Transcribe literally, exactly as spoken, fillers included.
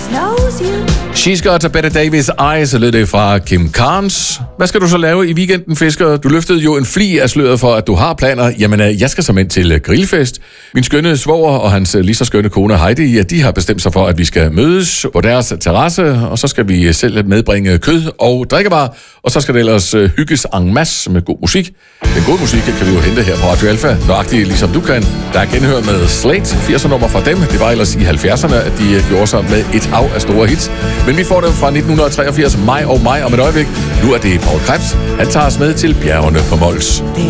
She's Got a Better Davis Eyes, lød det fra Kim Carnes. Hvad skal du så lave i weekenden, Fisker? Du løftede jo en fli af sløret for, at du har planer. Jamen, jeg skal som ind til grillfest. Min skønne svoger og hans lige så skønne kone Heidi, ja, de har bestemt sig for, at vi skal mødes på deres terrasse, og så skal vi selv medbringe kød og drikkevarer, og så skal det ellers hygges en masse med god musik. Den gode musik kan vi jo hente her på Radio Alpha, nøjagtigt ligesom du kan. Der er genhør med Slate, firserne nummer fra dem. Det var ellers i halvfjerdserne, at de gjorde sig med et hav af store hits. Men vi får dem fra nitten treogfirs, Mig og mig om et øjeblik. Nu er det Paul Krebs. Han tager os med til bjergene på Mols.